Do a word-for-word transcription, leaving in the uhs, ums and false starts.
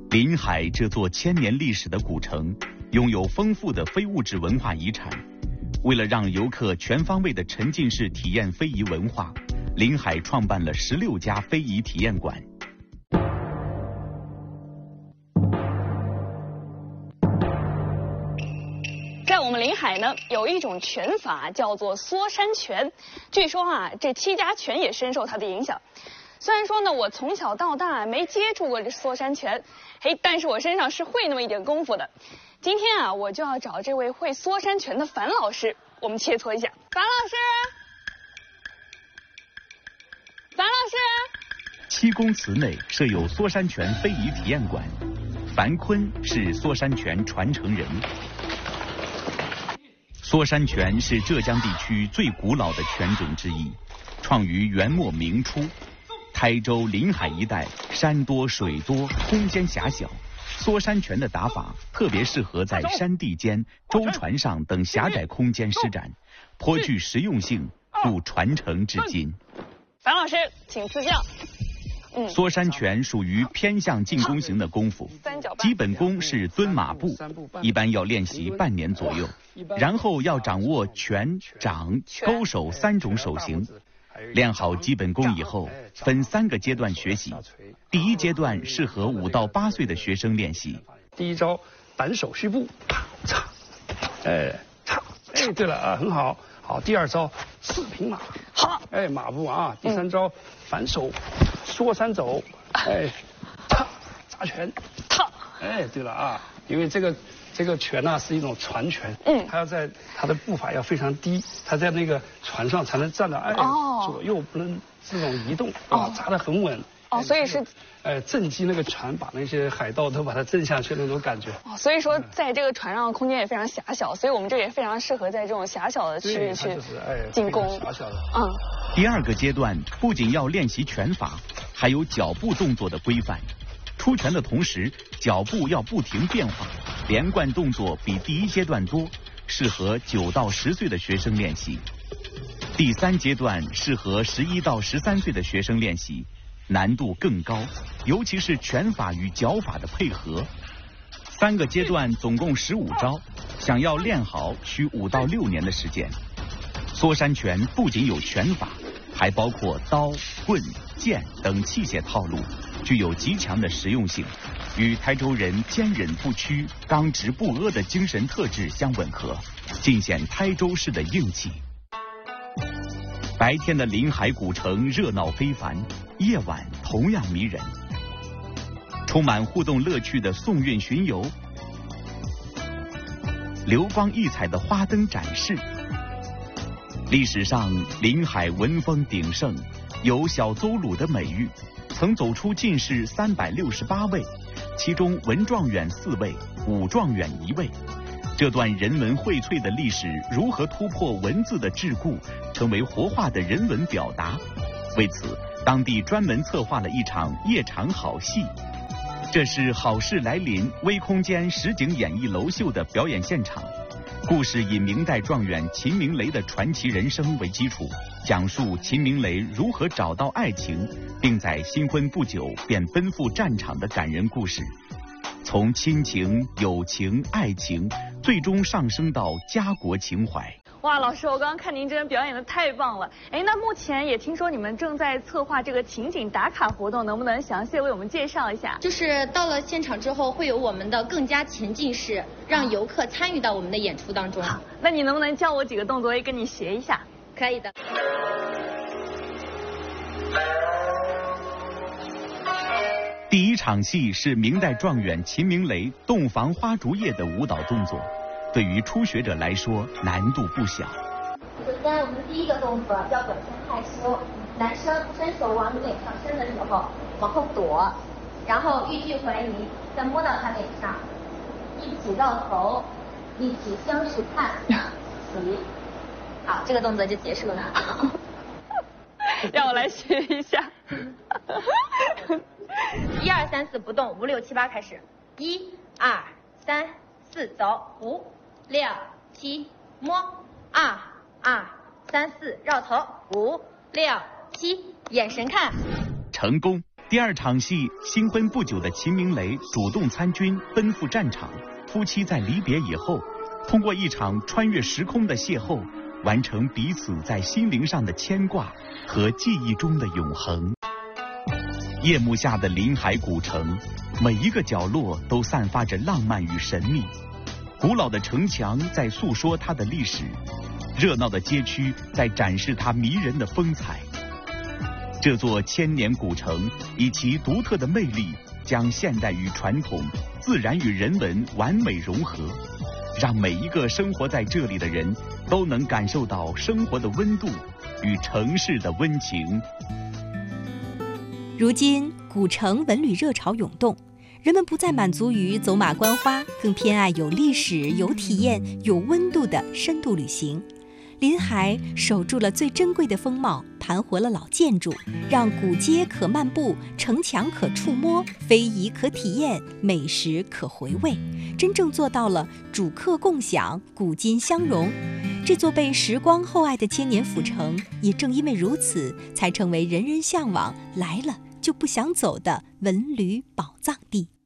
临海这座千年历史的古城，拥有丰富的非物质文化遗产。为了让游客全方位的沉浸式体验非遗文化，临海创办了十六家非遗体验馆。 在我们临海呢，有一种拳法叫做缩山拳，据说啊，这戚家拳也深受它的影响。虽然说呢，我从小到大没接触过这缩山拳，嘿，但是我身上是会那么一点功夫的。今天啊，我就要找这位会缩山拳的樊老师，我们切磋一下。樊老师，樊老师。 七公祠内设有缩山拳非遗体验馆，樊坤是缩山拳传承人。缩山拳是浙江地区最古老的拳种之一，创于元末明初。台州临海一带山多水多，空间狭小，缩山拳的打法特别适合在山地间、舟船上等狭窄空间施展，颇具实用性，故传承至今。 樊老师，请赐教。嗯， 缩山拳属于偏向进攻型的功夫，基本功是蹲马步，一般要练习半年左右，然后要掌握拳、掌、勾手三种手型。练好基本功以后，分三个阶段学习。第一阶段适合五到八岁的学生练习。 第一招板手虚步，嚓，哎，嚓，哎，对了啊，很好。好，第二招四平马， 好， 哎，马步啊。第三招反手缩山走，哎，踏扎拳， 踏， 哎，对了啊，因为这个。这个拳呢、啊、是一种传拳，嗯，他要在他的步伐要非常低，他在那个船上才能站得哎，哦、左右不能这种移动，啊、哦，扎得很稳。 哦，所以是， 呃，震击那个船，把那些海盗都把它震下去那种感觉。 哦，所以说在这个船上空间也非常狭小，所以我们这也非常适合在这种狭小的区域去进攻。 狭小的。 嗯。 第二个阶段不仅要练习拳法，还有脚步动作的规范。出拳的同时，脚步要不停变化，连贯动作比第一阶段多，适合九到十岁的学生练习。第三阶段适合十一到十三岁的学生练习，难度更高，尤其是拳法与脚法的配合。三个阶段总共十五招，想要练好需五到六年的时间。缩山拳不仅有拳法，还包括刀、棍、剑等器械套路，具有极强的实用性，与台州人坚忍不屈、刚直不阿的精神特质相吻合，尽显台州市的硬气。白天的临海古城热闹非凡，夜晚同样迷人。充满互动乐趣的送运巡游，流光溢彩的花灯展示。历史上临海文风鼎盛，有小邹鲁的美誉，曾走出进士三百六十八位，其中文状元四位，武状元一位。这段人文荟萃的历史如何突破文字的桎梏，成为活化的人文表达？为此，当地专门策划了一场夜场好戏。这是好事来临微空间实景演艺楼秀的表演现场。故事以明代状元秦明雷的传奇人生为基础，讲述秦明雷如何找到爱情，并在新婚不久便奔赴战场的感人故事。从亲情、友情、爱情，最终上升到家国情怀。 哇，老师，我刚刚看您这人表演的太棒了。哎，那目前也听说你们正在策划这个情景打卡活动，能不能详细为我们介绍一下？ 就是到了现场之后，会有我们的更加沉浸式，让游客参与到我们的演出当中。 好，那你能不能教我几个动作，也跟你学一下？ 可以的。 第一场戏是明代状元秦明雷洞房花烛夜的舞蹈动作，对于初学者来说难度不小。 首先，我们第一个动作要表现害羞，男生伸手往脸上伸的时候，往后躲，然后欲拒还迎，再摸到他脸上，一起绕头，一起相视看，起。好，这个动作就结束了。 让我来学一下。 一二三四不动，五六七八开始。一二三四走，五六七摸，二二三四绕头，五六七眼神看。 成功。 第二场戏，新婚不久的秦明雷主动参军，奔赴战场。夫妻在离别以后，通过一场穿越时空的邂逅，完成彼此在心灵上的牵挂和记忆中的永恒。夜幕下的临海古城，每一个角落都散发着浪漫与神秘。古老的城墙在诉说它的历史，热闹的街区在展示它迷人的风采。这座千年古城以其独特的魅力，将现代与传统、自然与人文完美融合，让每一个生活在这里的人都能感受到生活的温度与城市的温情。 如今，古城文旅热潮涌动，人们不再满足于走马观花，更偏爱有历史、有体验、有温度的深度旅行。临海守住了最珍贵的风貌，盘活了老建筑，让古街可漫步，城墙可触摸，非遗可体验，美食可回味，真正做到了主客共享，古今相融。这座被时光厚爱的千年府城，也正因为如此，才成为人人向往，来了就不想走的文旅宝藏地。